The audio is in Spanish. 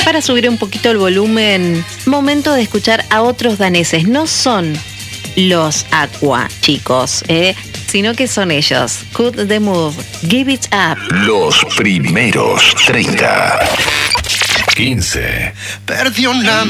para subir un poquito el volumen. Momento de escuchar a otros daneses. No son los Aqua, chicos, sino que son ellos. Cut the Move, Give It Up. Los primeros 30. 15. Perdió una